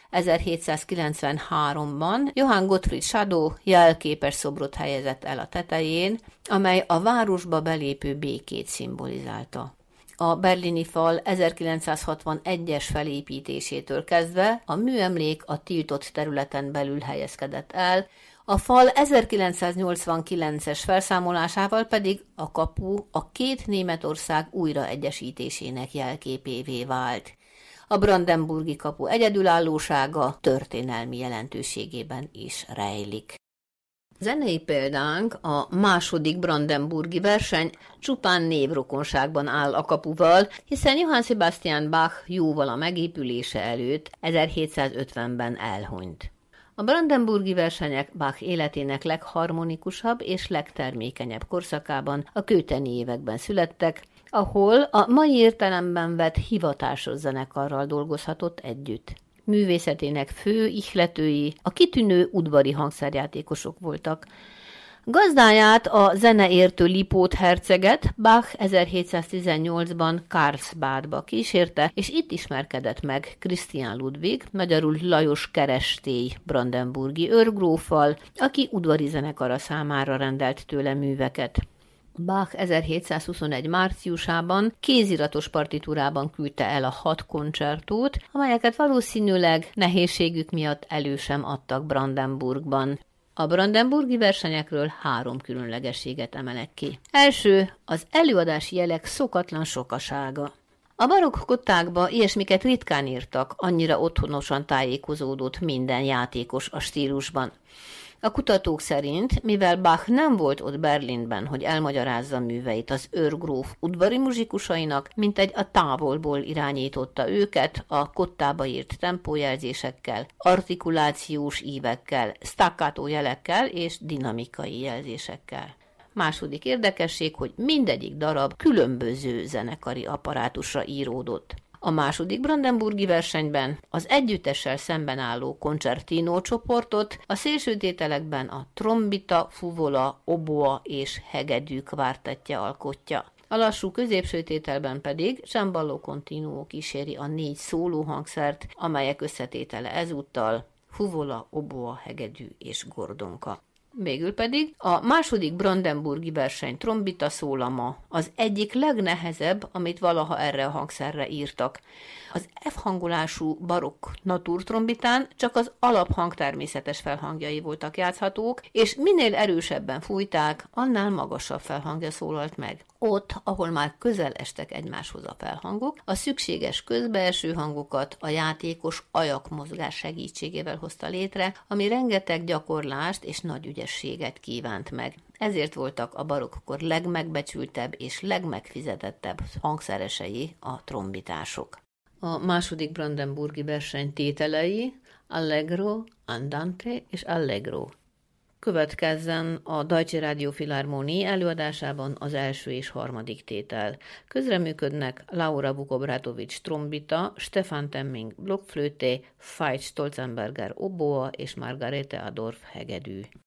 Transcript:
1793-ban Johann Gottfried Schadow jelképes szobrot helyezett el a tetején, amely a városba belépő békét szimbolizálta. A berlini fal 1961-es felépítésétől kezdve a műemlék a tiltott területen belül helyezkedett el, a fal 1989-es felszámolásával pedig a kapu a két Németország újraegyesítésének jelképévé vált. A brandenburgi kapu egyedülállósága történelmi jelentőségében is rejlik. Zenei példánk a második brandenburgi verseny csupán névrokonságban áll a kapuval, hiszen Johann Sebastian Bach jóval a megépülése előtt 1750-ben elhunyt. A brandenburgi versenyek Bach életének legharmonikusabb és legtermékenyebb korszakában, a kőteni években születtek, ahol a mai értelemben vett hivatásos zenekarral dolgozhatott együtt. Művészetének fő ihletői a kitűnő udvari hangszerjátékosok voltak. Gazdáját, a zeneértő Lipót herceget Bach 1718-ban Karlsbadba kísérte, és itt ismerkedett meg Christian Ludwig, magyarul Lajos Kerestély brandenburgi őrgróffal, aki udvari zenekara számára rendelt tőle műveket. Bach 1721 márciusában kéziratos partitúrában küldte el a 6 koncertót, amelyeket valószínűleg nehézségük miatt elő sem adtak Brandenburgban. A brandenburgi versenyekről 3 különlegességet emelek ki. Első, az előadási jelek szokatlan sokasága. A barokk kottákba ilyesmiket ritkán írtak, annyira otthonosan tájékozódott minden játékos a stílusban. A kutatók szerint, mivel Bach nem volt ott Berlinben, hogy elmagyarázza műveit az őrgróf udvari muzsikusainak, mintegy a távolból irányította őket a kottába írt tempójelzésekkel, artikulációs ívekkel, staccato jelekkel és dinamikai jelzésekkel. Második érdekesség, hogy mindegyik darab különböző zenekari apparátusra íródott. A második brandenburgi versenyben az együttessel szemben álló concertino csoportot a szélsőtételekben a trombita, fuvola, oboa és hegedű kvártettje alkotja. A lassú középső tételben pedig cembalo continuo kíséri a 4 szólóhangszert, amelyek összetétele ezúttal fuvola, oboa, hegedű és gordonka. Végül pedig a második brandenburgi verseny trombita szólama az egyik legnehezebb, amit valaha erre a hangszerre írtak. Az F hangolású barokk naturtrombitán csak az alaphang természetes felhangjai voltak játszhatók, és minél erősebben fújták, annál magasabb felhangja szólalt meg. Ott, ahol már közel estek egymáshoz a felhangok, a szükséges közbeeső hangokat a játékos ajakmozgás segítségével hozta létre, ami rengeteg gyakorlást és nagy ügyességet kívánt meg. Ezért voltak a barokkkor legmegbecsültebb és legmegfizetettebb hangszeresei a trombitások. A második brandenburgi verseny tételei Allegro, Andante és Allegro. Következzen a Deutsche Radio Philharmonie előadásában az első és harmadik tétel. Közreműködnek Laura Vukobratovics trombita, Stefan Temming blokkflöte, Veit Stolzenberger oboa és Margarete Adorf hegedű.